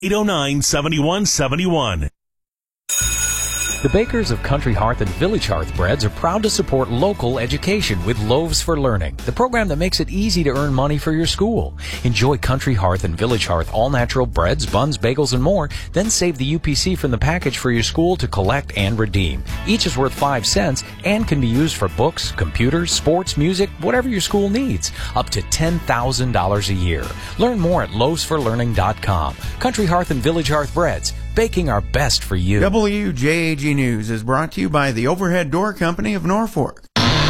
809-7171. The bakers of Country Hearth and Village Hearth Breads are proud to support local education with Loaves for Learning, the program that makes it easy to earn money for your school. Enjoy Country Hearth and Village Hearth all-natural breads, buns, bagels, and more. Then save the UPC from the package for your school to collect and redeem. Each is worth 5 cents and can be used for books, computers, sports, music, whatever your school needs. Up to $10,000 a year. Learn more at loavesforlearning.com. Country Hearth and Village Hearth Breads, baking our best for you. WJAG News is brought to you by the Overhead Door Company of Norfolk.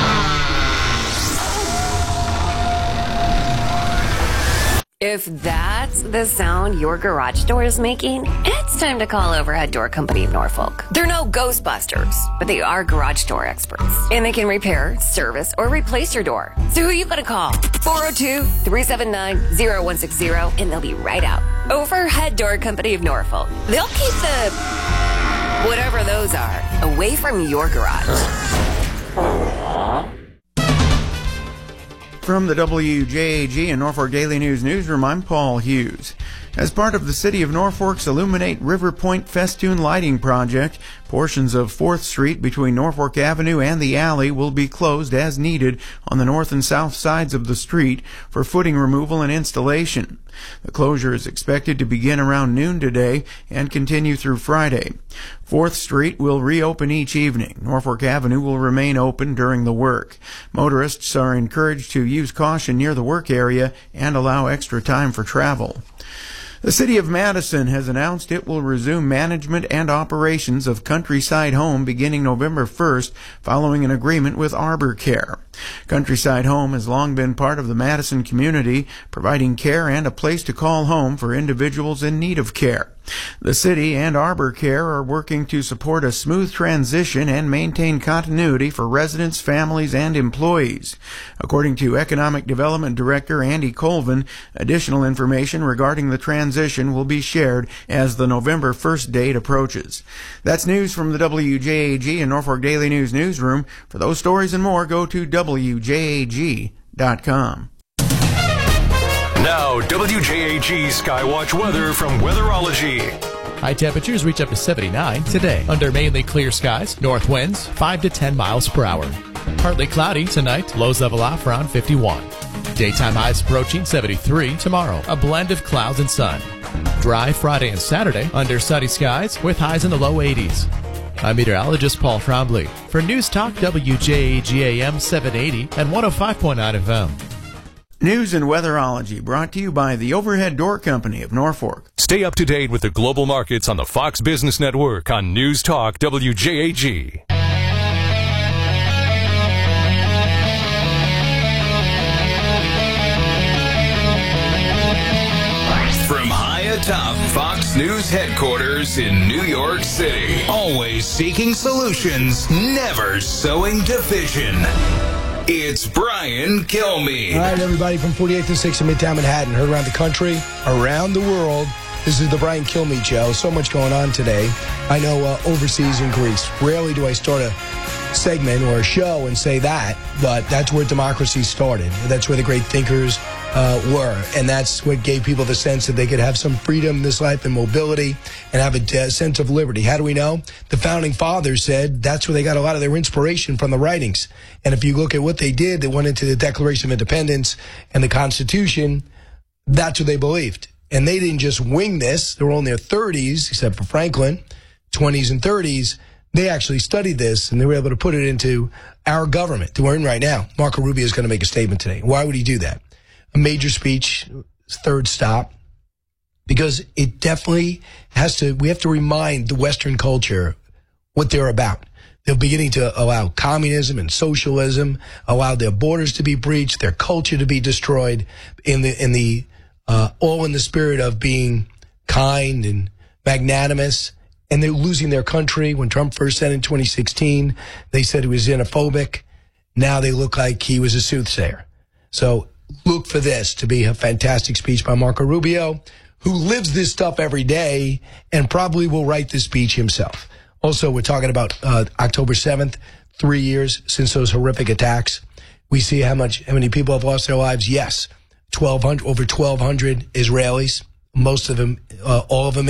If that's the sound your garage door is making, it's time to call Overhead Door Company of Norfolk. They're no Ghostbusters, but they are garage door experts. And they can repair, service, or replace your door. So who are you going to call? 402-379-0160, and they'll be right out. Overhead Door Company of Norfolk. They'll keep the whatever those are away from your garage. From the WJAG and Norfolk Daily News newsroom, I'm Paul Hughes. As part of the City of Norfolk's Illuminate River Point Festoon Lighting Project, portions of 4th Street between Norfolk Avenue and the alley will be closed as needed on the north and south sides of the street for footing removal and installation. The closure is expected to begin around noon today and continue through Friday. 4th Street will reopen each evening. Norfolk Avenue will remain open during the work. Motorists are encouraged to use caution near the work area and allow extra time for travel. The City of Madison has announced it will resume management and operations of Countryside Home beginning November 1st, following an agreement with Arbor Care. Countryside Home has long been part of the Madison community, providing care and a place to call home for individuals in need of care. The city and Arbor Care are working to support a smooth transition and maintain continuity for residents, families, and employees. According to Economic Development Director Andy Colvin, additional information regarding the transition will be shared as the November 1st date approaches. That's news from the WJAG and Norfolk Daily News newsroom. For those stories and more, go to WJAG.com. Now, WJAG Skywatch weather from Weatherology. High temperatures reach up to 79 today under mainly clear skies. North winds 5 to 10 miles per hour. Partly cloudy tonight. Lows level off around 51. Daytime highs approaching 73 tomorrow. A blend of clouds and sun. Dry Friday and Saturday under sunny skies with highs in the low 80s. I'm meteorologist Paul Trombley for News Talk WJAG AM 780 and 105.9 FM. News and Weatherology brought to you by the Overhead Door Company of Norfolk. Stay up to date with the global markets on the Fox Business Network on News Talk WJAG. From high atop Fox News headquarters in New York City, always seeking solutions, never sowing division. It's Brian Kilmeade. All right, everybody from 48th and 6th in Midtown Manhattan, heard around the country, around the world. This is the Brian Kilmeade Show. So much going on today. I know overseas in Greece. Rarely do I start a segment or a show and say that, but that's where democracy started. That's where the great thinkers were, and that's what gave people the sense that they could have some freedom in this life and mobility and have a sense of liberty. How do we know? The founding fathers said that's where they got a lot of their inspiration from, the writings. And if you look at what they did, they went into the Declaration of Independence and the Constitution. That's what they believed. And they didn't just wing this. They were all in their 30s, except for Franklin, 20s and 30s. They actually studied this, and they were able to put it into our government that we're in right now. Marco Rubio is going to make a statement today. Why would he do that? A major speech, third stop, because it definitely we have to remind the Western culture what they're about. They're beginning to allow communism and socialism, allow their borders to be breached, their culture to be destroyed, all in the spirit of being kind and magnanimous. And they're losing their country. When Trump first said in 2016, they said he was xenophobic. Now they look like he was a soothsayer. So look for this to be a fantastic speech by Marco Rubio, who lives this stuff every day and probably will write this speech himself. Also, we're talking about October 7th, 3 years since those horrific attacks. We see how many people have lost their lives. Yes, over 1,200 Israelis most of them, all of them